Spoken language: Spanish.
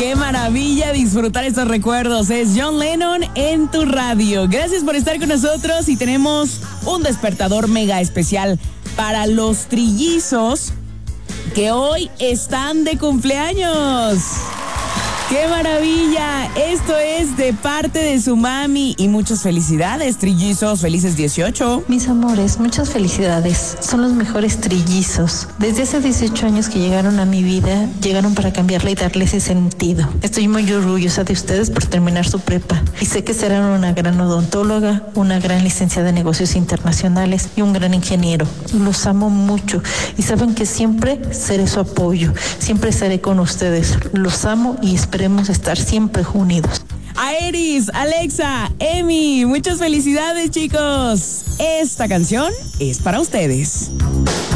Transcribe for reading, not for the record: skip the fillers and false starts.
Qué maravilla disfrutar estos recuerdos. Es John Lennon en tu radio. Gracias por estar con nosotros y tenemos un despertador mega especial para los trillizos que hoy están de cumpleaños. ¡Qué maravilla! Esto es de parte de su mami y muchas felicidades, trillizos. Felices 18. Mis amores, muchas felicidades. Son los mejores trillizos. Desde hace 18 años que llegaron a mi vida, llegaron para cambiarla y darle ese sentido. Estoy muy orgullosa de ustedes por terminar su prepa. Y sé que serán una gran odontóloga, una gran licenciada de negocios internacionales y un gran ingeniero. Los amo mucho y saben que siempre seré su apoyo. Siempre estaré con ustedes. Los amo y esperemos estar siempre unidos. A Eris, Alexa, Emi, muchas felicidades, chicos. Esta canción es para ustedes.